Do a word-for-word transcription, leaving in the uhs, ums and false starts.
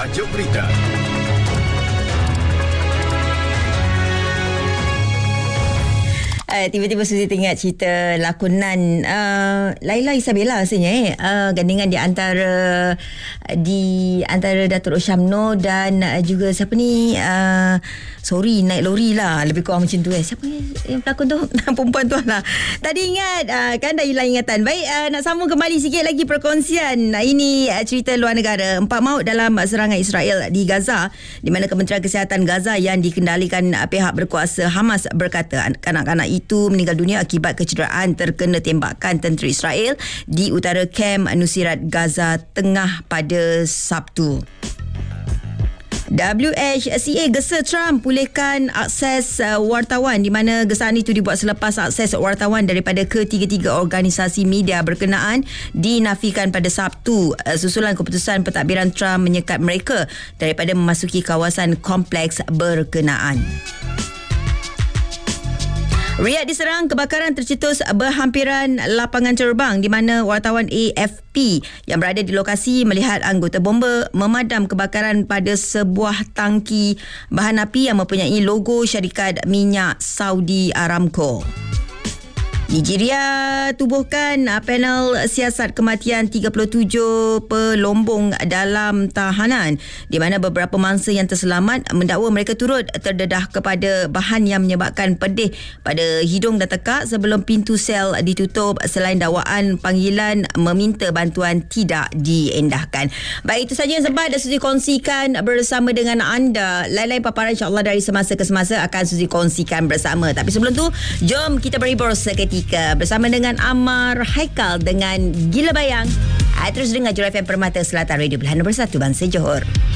Tajuk Berita. Uh, tiba-tiba Suzy teringat cerita lakonan uh, Laila Isabella rasanya eh uh, gandingan di antara di antara Datuk Syamno dan uh, juga siapa ni uh, sorry naik lori lah, lebih kurang macam tu eh. Siapa yang pelakon tu? Perempuan tu lah. Tadi ingat uh, kan dah hilang ingatan. Baik, uh, nak sambung kembali sikit lagi perkongsian. Uh, ini uh, cerita luar negara. Empat maut dalam serangan Israel di Gaza, di mana Kementerian Kesihatan Gaza yang dikendalikan uh, pihak berkuasa Hamas berkata kanak-kanak itu meninggal dunia akibat kecederaan terkena tembakan tentera Israel di utara kem Nusirat Gaza Tengah pada Sabtu. W H C A gesa Trump pulihkan akses uh, wartawan, di mana gesaan itu dibuat selepas akses wartawan daripada ketiga-tiga organisasi media berkenaan dinafikan pada Sabtu uh, susulan keputusan pentadbiran Trump menyekat mereka daripada memasuki kawasan kompleks berkenaan. Riyadh diserang kebakaran tercetus berhampiran lapangan terbang, di mana wartawan A F P yang berada di lokasi melihat anggota bomba memadam kebakaran pada sebuah tangki bahan api yang mempunyai logo syarikat minyak Saudi Aramco. Nigeria tubuhkan panel siasat kematian tiga puluh tujuh pelombong dalam tahanan, di mana beberapa mangsa yang terselamat mendakwa mereka turut terdedah kepada bahan yang menyebabkan pedih pada hidung dan tekak sebelum pintu sel ditutup. Selain dakwaan, panggilan meminta bantuan tidak diendahkan. Baik, itu saja yang sempat dan Suzy kongsikan bersama dengan anda. Lain-lain paparan insyaAllah dari semasa ke semasa akan Suzy kongsikan bersama. Tapi sebelum tu, jom kita berhibur seketika bersama dengan Amar Haikal dengan Gila Bayang. Terus dengar Jura F M Permata Selatan, Radio Pilihan Nombor satu Bangsa Johor.